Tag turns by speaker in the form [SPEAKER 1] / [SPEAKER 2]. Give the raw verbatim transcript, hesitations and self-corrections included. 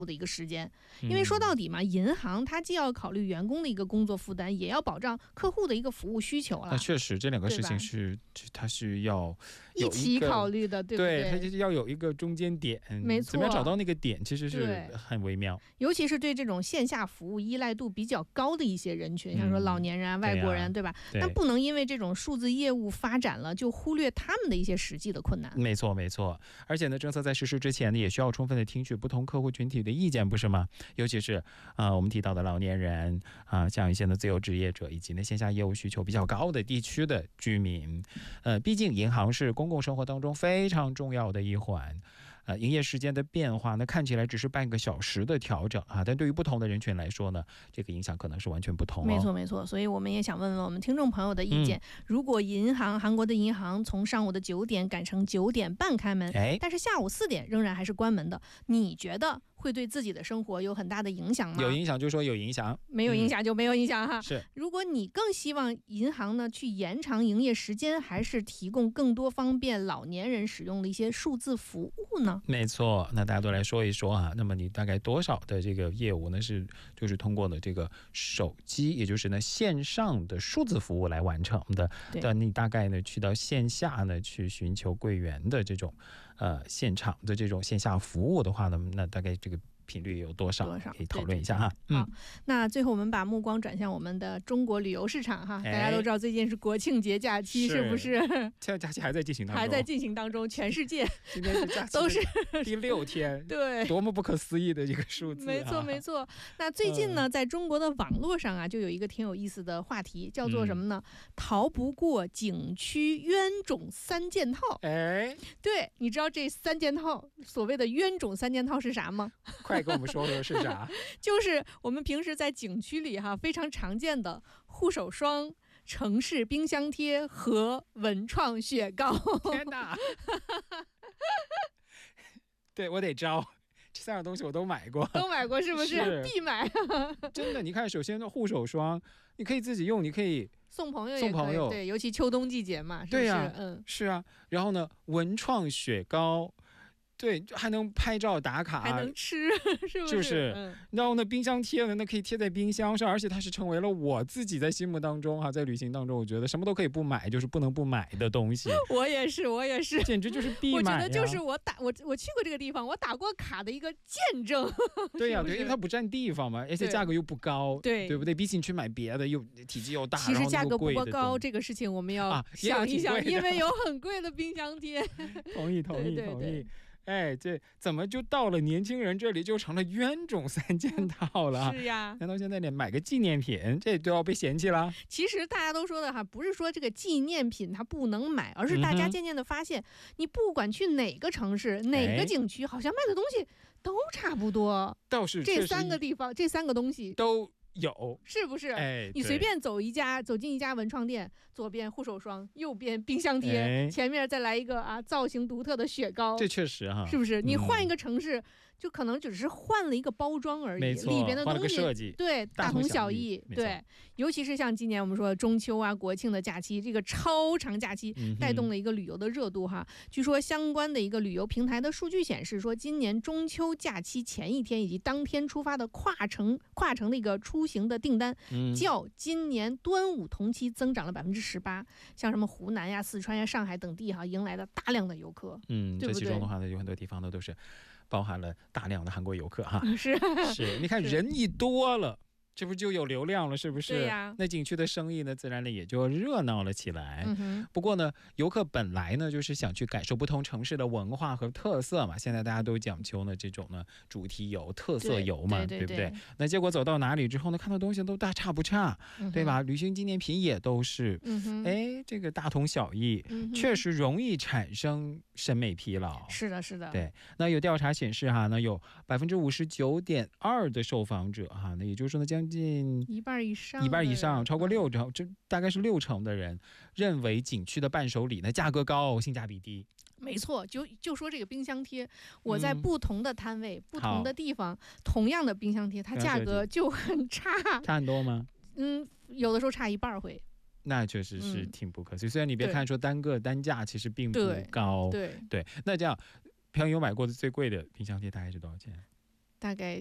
[SPEAKER 1] 的一个时间，因为说到底嘛，银行它既要考虑员工的一个工作负担，也要保障客户的一个服务需求了。
[SPEAKER 2] 那确实，这两个事情是它是要
[SPEAKER 1] 一起考虑的，对不对？
[SPEAKER 2] 对，它就是要有一个中间点，
[SPEAKER 1] 没错，
[SPEAKER 2] 怎么样找到那个点，其实是很微妙。
[SPEAKER 1] 尤其是对这种线下服务依赖度比较高的一些人群，嗯、像说老年人啊、外国人，对吧？
[SPEAKER 2] 对，
[SPEAKER 1] 但不能因为这种数字业务发展了，就忽略他们的一些实际的困难。
[SPEAKER 2] 没错，没错。而且呢，政策在实施之前呢，也需要充分的听取不同客户群体的意见，不是吗？尤其是啊、呃，我们提到的老年人啊、呃，像一些的自由职业者，以及呢线下业务需求比较高的地区的居民。呃，毕竟银行是公共生活当中非常重要的一环。呃，营业时间的变化呢，看起来只是半个小时的调整啊，但对于不同的人群来说呢，这个影响可能是完全不同、哦。
[SPEAKER 1] 没错，没错。所以我们也想问问我们听众朋友的意见：嗯、如果银行韩国的银行从上午的九点改成九点半开门，
[SPEAKER 2] 哎，
[SPEAKER 1] 但是下午四点仍然还是关门的，你觉得会对自己的生活有很大的影响吗？
[SPEAKER 2] 有影响就说有影响，
[SPEAKER 1] 没有影响就没有影响哈。
[SPEAKER 2] 嗯、是，
[SPEAKER 1] 如果你更希望银行呢去延长营业时间，还是提供更多方便老年人使用的一些数字服务呢？
[SPEAKER 2] 没错，那大家都来说一说啊。那么你大概多少的这个业务呢是就是通过了这个手机，也就是呢线上的数字服务来完成的？但你大概呢去到线下呢去寻求柜员的这种呃现场的这种线下服务的话呢，那大概这个频率有多少？
[SPEAKER 1] 多少
[SPEAKER 2] 可以讨论一下哈。
[SPEAKER 1] 对对对嗯、好，那最后我们把目光转向我们的中国旅游市场哈。大家都知道最近是国庆节假期，是不是？
[SPEAKER 2] 现在假期还在进行当中，
[SPEAKER 1] 还在进行当中，全世界
[SPEAKER 2] 今天是假期都是第六天，
[SPEAKER 1] 对，
[SPEAKER 2] 多么不可思议的一个数字、啊！
[SPEAKER 1] 没错，没错。那最近呢，在中国的网络上啊，就有一个挺有意思的话题，叫做什么呢？嗯、逃不过景区冤种三件套。
[SPEAKER 2] 哎，
[SPEAKER 1] 对，你知道这三件套所谓的冤种三件套是啥吗？
[SPEAKER 2] 快跟我们说说是啥？
[SPEAKER 1] 就是我们平时在景区里哈非常常见的护手霜、城市冰箱贴和文创雪糕。
[SPEAKER 2] 天哪！对，我得招。这三样东西我都买过，
[SPEAKER 1] 都买过是不是？是必买。
[SPEAKER 2] 真的，你看，首先的护手霜，你可以自己用，你可以
[SPEAKER 1] 送朋友，
[SPEAKER 2] 送朋友，
[SPEAKER 1] 对，尤其秋冬季节嘛，是不是？
[SPEAKER 2] 对呀、啊，
[SPEAKER 1] 嗯，
[SPEAKER 2] 是啊。然后呢，文创雪糕。对，还能拍照打卡，
[SPEAKER 1] 还能吃，是不是？
[SPEAKER 2] 就是，
[SPEAKER 1] 嗯、
[SPEAKER 2] 然后呢，冰箱贴呢，那可以贴在冰箱上，而且它是成为了我自己在心目当中哈、啊，在旅行当中，我觉得什么都可以不买，就是不能不买的东西。
[SPEAKER 1] 我也是，我也是，
[SPEAKER 2] 简直就是必买。
[SPEAKER 1] 我觉得就是我打我我去过这个地方，我打过卡的一个见证。
[SPEAKER 2] 对呀、啊，
[SPEAKER 1] 对，
[SPEAKER 2] 因为它不占地方嘛，而且价格又不高，
[SPEAKER 1] 对
[SPEAKER 2] 对不对？比起你去买别的，又体积又大，
[SPEAKER 1] 其实价格不高这个事情我们要想一想，
[SPEAKER 2] 啊、
[SPEAKER 1] 因为有很贵的冰箱贴。
[SPEAKER 2] 同意，同意，
[SPEAKER 1] 对对对
[SPEAKER 2] 同意。哎，这怎么就到了年轻人这里就成了冤种三件套了？
[SPEAKER 1] 是呀，
[SPEAKER 2] 难道现在连买个纪念品这都要被嫌弃了？
[SPEAKER 1] 其实大家都说的哈，不是说这个纪念品它不能买，而是大家渐渐的发现，嗯、你不管去哪个城市、哪个景区，好像卖的东西都差不多。
[SPEAKER 2] 倒是
[SPEAKER 1] 这三个地方，这三个东西
[SPEAKER 2] 都有，
[SPEAKER 1] 是不是？
[SPEAKER 2] 哎，
[SPEAKER 1] 你随便走一家，走进一家文创店，左边护手霜，右边冰箱贴，
[SPEAKER 2] 哎、
[SPEAKER 1] 前面再来一个啊造型独特的雪糕，
[SPEAKER 2] 这确实哈，
[SPEAKER 1] 是不是？你换一个城市，嗯、就可能只是换了一个包装而已，里边的东西
[SPEAKER 2] 设计
[SPEAKER 1] 对大同小异，对。尤其是像今年我们说中秋啊、国庆的假期，这个超长假期带动了一个旅游的热度哈。嗯、据说相关的一个旅游平台的数据显示说，今年中秋假期前一天以及当天出发的跨城跨城的一个出。出行的订单较今年端午同期增长了百分之十八，像什么湖南呀、四川呀、上海等地哈，迎来了大量的游客。
[SPEAKER 2] 嗯，
[SPEAKER 1] 对不对？
[SPEAKER 2] 这其中的话呢，有很多地方呢都是包含了大量的韩国游客哈。
[SPEAKER 1] 是
[SPEAKER 2] 是，你看人一多了。这不就有流量了，是不是？
[SPEAKER 1] 对呀，
[SPEAKER 2] 那景区的生意呢，自然的也就热闹了起来。
[SPEAKER 1] 嗯、
[SPEAKER 2] 不过呢，游客本来呢就是想去感受不同城市的文化和特色嘛。现在大家都讲究呢这种呢主题游、特色游嘛，
[SPEAKER 1] 对, 对, 对,
[SPEAKER 2] 对不对？那结果走到哪里之后呢，看到东西都大差不差，
[SPEAKER 1] 嗯、
[SPEAKER 2] 对吧？旅行纪念品也都是，
[SPEAKER 1] 嗯、
[SPEAKER 2] 哎，这个大同小异，
[SPEAKER 1] 嗯、
[SPEAKER 2] 确实容易产生审美疲劳。
[SPEAKER 1] 是的，是的。
[SPEAKER 2] 对，那有调查显示哈，那有百分之五十九点二的受访者哈，那也就是说呢，将近
[SPEAKER 1] 一半以上，
[SPEAKER 2] 一半以上，超过六成，这大概是六成的人认为景区的伴手礼呢价格高，性价比低。
[SPEAKER 1] 没错，就就说这个冰箱贴，我在不同的摊位、
[SPEAKER 2] 嗯、
[SPEAKER 1] 不同的地方，同样的冰箱贴，它价格就很差。
[SPEAKER 2] 差很多吗？
[SPEAKER 1] 嗯，有的时候差一半会。
[SPEAKER 2] 那确实是挺不可思议。嗯、虽然你别看说单个单价其实并不高，
[SPEAKER 1] 对 对,
[SPEAKER 2] 对。那这样，朋友买过的最贵的冰箱贴大概是多少钱？
[SPEAKER 1] 大概